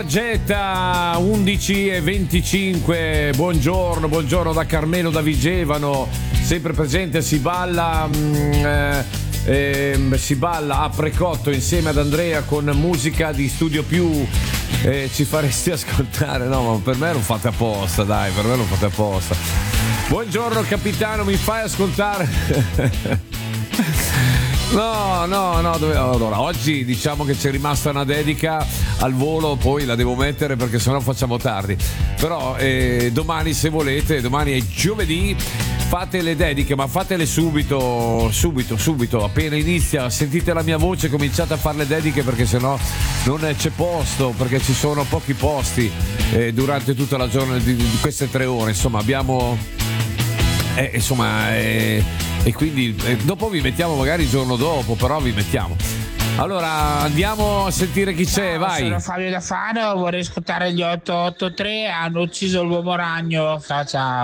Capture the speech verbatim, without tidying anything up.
Getta undici e venticinque, buongiorno, buongiorno da Carmelo da Vigevano, sempre presente, si balla, mh, eh, eh, si balla a Precotto insieme ad Andrea con musica di Studio Più. Eh, ci faresti ascoltare? No, ma per me lo fate apposta, dai, per me lo fate apposta. Buongiorno capitano, mi fai ascoltare? No, no, no, dove... allora, oggi diciamo che c'è rimasta una dedica al volo, poi la devo mettere perché sennò facciamo tardi. Però eh, domani, se volete, domani è giovedì, fate le dediche, ma fatele subito, subito, subito, appena inizia, sentite la mia voce, cominciate a fare le dediche perché sennò non c'è posto, perché ci sono pochi posti eh, durante tutta la giornata di, di queste tre ore, insomma, abbiamo eh, insomma eh, e quindi eh, dopo vi mettiamo magari il giorno dopo, però vi mettiamo. Allora andiamo a sentire chi c'è. Ciao, vai. Sono Fabio da Fano, vorrei ascoltare gli otto otto tre, hanno ucciso l'uomo ragno. Ciao ciao.